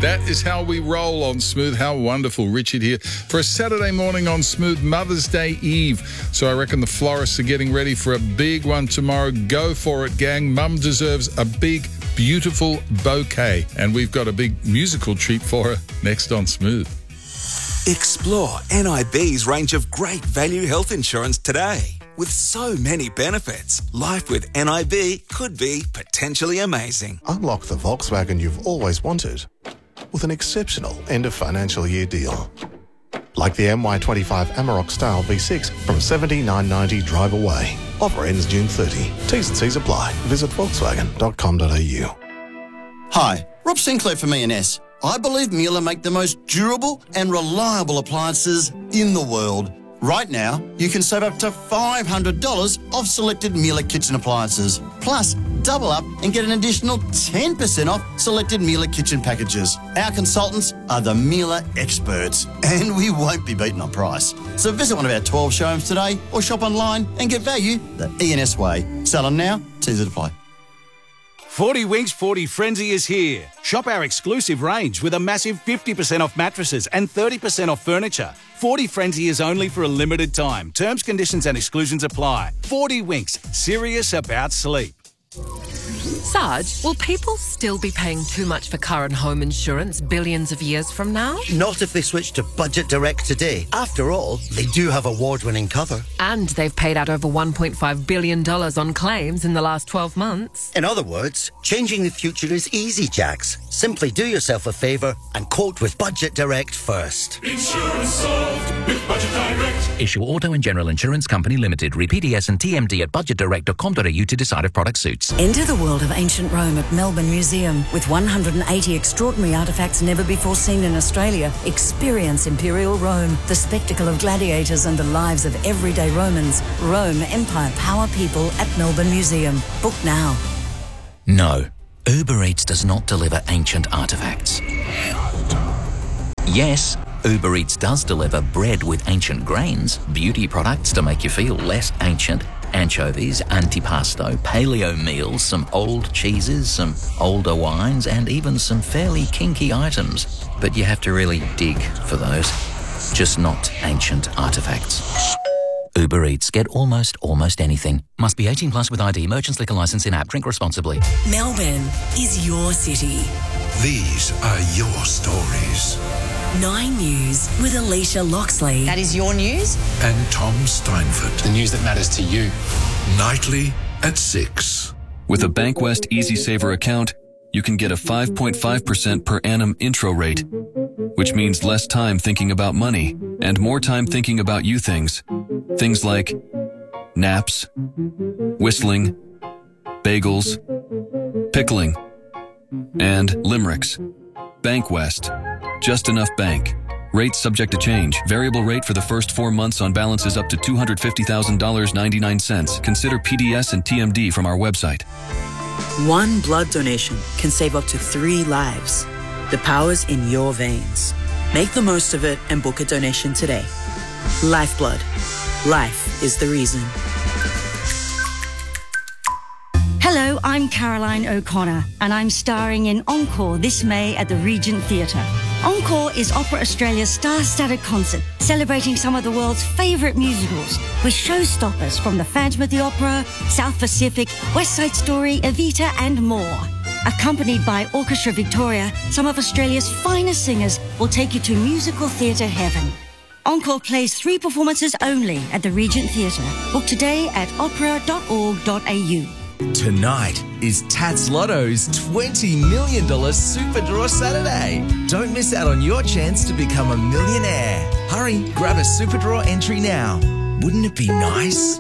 That is how we roll on Smooth. How wonderful. Richard here for a Saturday morning on Smooth, Mother's Day Eve. So I reckon the florists are getting ready for a big one tomorrow. Go for it, gang. Mum deserves a big, beautiful bouquet. And we've got a big musical treat for her next on Smooth. Explore NIB's range of great value health insurance today. With so many benefits, life with NIB could be potentially amazing. Unlock the Volkswagen you've always wanted with an exceptional end of financial year deal. Like the MY25 Amarok Style V6 from $79.90 drive away. Offer ends June 30. T's and C's apply. Visit volkswagen.com.au. Hi, Rob Sinclair from E&S. I believe Miele make the most durable and reliable appliances in the world. Right now, you can save up to $500 off selected Miele kitchen appliances. Plus, double up and get an additional 10% off selected Miele kitchen packages. Our consultants are the Miele experts, and we won't be beaten on price. So visit one of our 12 showrooms today or shop online and get value the E&S way. Sell them now, T's apply. 40 Winks 40 Frenzy is here. Shop our exclusive range with a massive 50% off mattresses and 30% off furniture. 40 Frenzy is only for a limited time. Terms, conditions and exclusions apply. 40 Winks, serious about sleep. Sarge, will people still be paying too much for car and home insurance billions of years from now? Not if they switch to Budget Direct today. After all, they do have award-winning cover. And they've paid out over $1.5 billion on claims in the last 12 months. In other words, changing the future is easy, Jax. Simply do yourself a favour and quote with Budget Direct first. Insurance solved with Budget Direct. Issue Auto and General Insurance Company Limited. Read PDS and TMD at budgetdirect.com.au to decide if product suits. Enter the world of ancient Rome at Melbourne Museum. With 180 extraordinary artefacts never before seen in Australia, experience Imperial Rome, the spectacle of gladiators and the lives of everyday Romans. Rome, Empire, Power, People at Melbourne Museum. Book now. No, Uber Eats does not deliver ancient artefacts. Yes, Uber Eats does deliver bread with ancient grains, beauty products to make you feel less ancient, anchovies, antipasto, paleo meals, some old cheeses, some older wines, and even some fairly kinky items. But you have to really dig for those. Just not ancient artefacts. Uber Eats. Get almost anything. Must be 18 plus with ID. Merchants Liquor Licence in app. Drink responsibly. Melbourne is your city. These are your stories. 9 News with Alicia Loxley. That is your news? And Tom Steinford. The news that matters to you. Nightly at 6. With a Bankwest Easy Saver account, you can get a 5.5% per annum intro rate, which means less time thinking about money and more time thinking about you things. Things like naps, whistling, bagels, pickling, and limericks. Bankwest. Just enough bank. Rates subject to change. Variable rate for the first 4 months on balances up to $250,000.99. Consider PDS and TMD from our website. One blood donation can save up to 3 lives. The power's in your veins. Make the most of it and book a donation today. Lifeblood. Life is the reason. Hello, I'm Caroline O'Connor, and I'm starring in Encore this May at the Regent Theatre. Encore is Opera Australia's star-studded concert, celebrating some of the world's favourite musicals, with showstoppers from The Phantom of the Opera, South Pacific, West Side Story, Evita and more. Accompanied by Orchestra Victoria, some of Australia's finest singers will take you to musical theatre heaven. Encore plays 3 performances only at the Regent Theatre. Book today at opera.org.au. Tonight is Tats Lotto's $20 million Super Draw Saturday. Don't miss out on your chance to become a millionaire. Hurry, grab a Super Draw entry now. Wouldn't it be nice?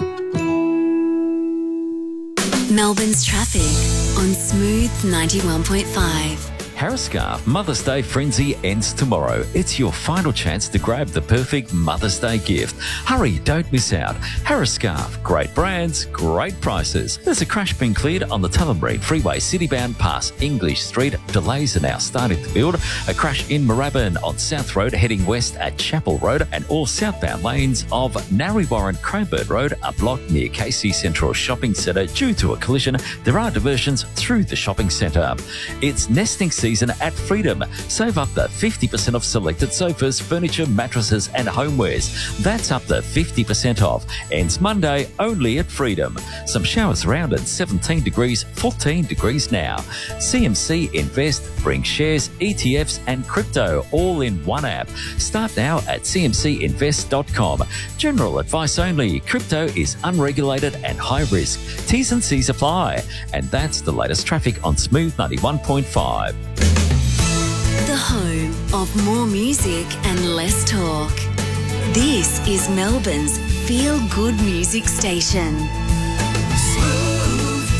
Melbourne's traffic on Smooth 91.5. Harriscarf Mother's Day Frenzy ends tomorrow. It's your final chance to grab the perfect Mother's Day gift. Hurry, don't miss out. Harriscarf, great brands, great prices. There's a crash being cleared on the Tullamarine Freeway citybound past English Street. Delays are now starting to build. A crash in Moorabbin on South Road heading west at Chapel Road, and all southbound lanes of Narre Warren-Cranbourne Road are blocked near KC Central Shopping Centre due to a collision. There are diversions through the shopping centre. It's nesting season season at Freedom. Save up to 50% off selected sofas, furniture, mattresses and homewares. That's up to 50% off. Ends Monday only at Freedom. Some showers around at 17 degrees, 14 degrees now. CMC Invest brings shares, ETFs and crypto all in one app. Start now at cmcinvest.com. General advice only. Crypto is unregulated and high risk. T's and C's apply. And that's the latest traffic on Smooth 91.5. The home of more music and less talk. This is Melbourne's Feel Good Music Station. Smooth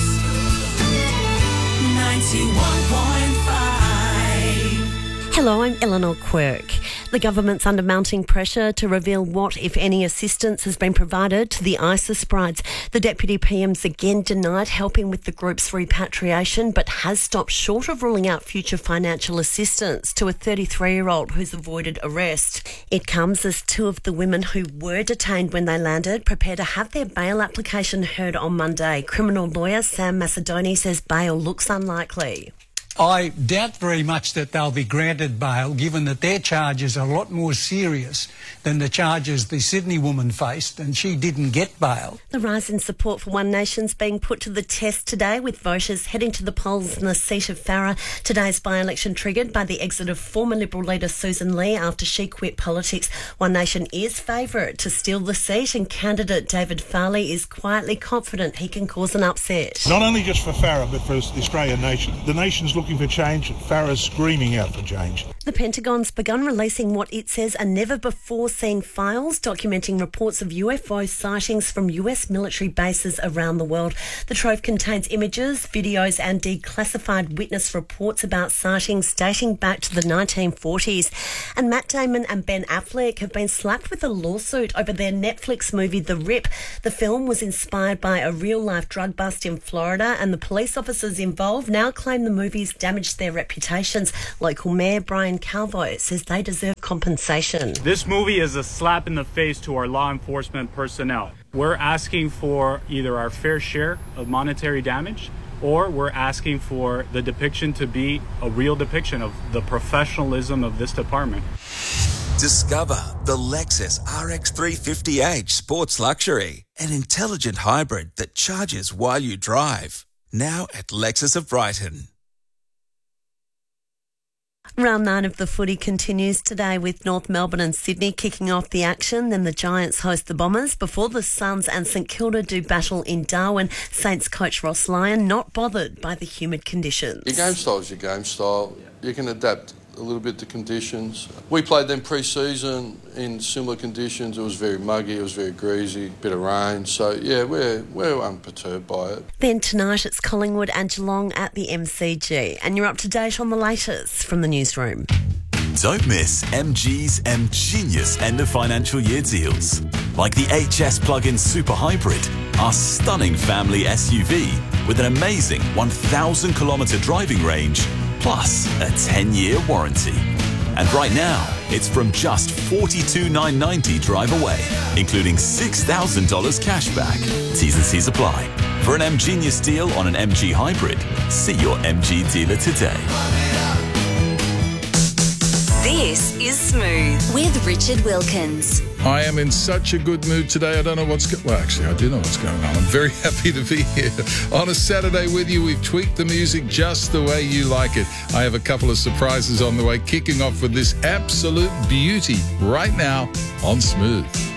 91.5. Hello, I'm Eleanor Quirk. The government's under mounting pressure to reveal what, if any, assistance has been provided to the ISIS brides. The Deputy PM's again denied helping with the group's repatriation, but has stopped short of ruling out future financial assistance to a 33-year-old who's avoided arrest. It comes as two of the women who were detained when they landed prepare to have their bail application heard on Monday. Criminal lawyer Sam Macedoni says bail looks unlikely. I doubt very much that they'll be granted bail, given that their charges are a lot more serious than the charges the Sydney woman faced, and she didn't get bail. The rise in support for One Nation's being put to the test today, with voters heading to the polls in the seat of Farrer. Today's by-election triggered by the exit of former Liberal leader Susan Lee after she quit politics. One Nation is favourite to steal the seat, and candidate David Farley is quietly confident he can cause an upset. Not only just for Farrer, but for the Australian nation. The nation's looking for change, and Farrer's screaming out for change. The Pentagon's begun releasing what it says are never-before-seen files documenting reports of UFO sightings from US military bases around the world. The trove contains images, videos and declassified witness reports about sightings dating back to the 1940s. And Matt Damon and Ben Affleck have been slapped with a lawsuit over their Netflix movie The Rip. The film was inspired by a real-life drug bust in Florida, and the police officers involved now claim the movie's damaged their reputations. Local Mayor Brian Calvo says they deserve compensation. This movie is a slap in the face to our law enforcement personnel. We're asking for either our fair share of monetary damage, or we're asking for the depiction to be a real depiction of the professionalism of this department. Discover the Lexus RX 350h Sports Luxury, an intelligent hybrid that charges while you drive. Now at Lexus of Brighton. Round 9 of the footy continues today with North Melbourne and Sydney kicking off the action. Then the Giants host the Bombers before the Suns and St Kilda do battle in Darwin. Saints coach Ross Lyon not bothered by the humid conditions. Your game style is your game style. You can adapt a little bit to conditions. We played them pre-season in similar conditions. It was very muggy, it was very greasy, bit of rain. So, yeah, we're unperturbed by it. Then tonight it's Collingwood and Geelong at the MCG. And you're up to date on the latest from the newsroom. Don't miss MG's MGenius end of financial year deals. Like the HS Plug-in Super Hybrid, our stunning family SUV with an amazing 1,000 kilometre driving range, plus a 10-year warranty. And right now, it's from just $42,990 drive away, including $6,000 cash back. T's and C's apply. For an MGenius deal on an MG Hybrid, see your MG dealer today. This is Smooth with Richard Wilkins. I am in such a good mood today. I don't know what's well, actually, I do know what's going on. I'm very happy to be here on a Saturday with you. We've tweaked the music just the way you like it. I have a couple of surprises on the way, kicking off with this absolute beauty right now on Smooth.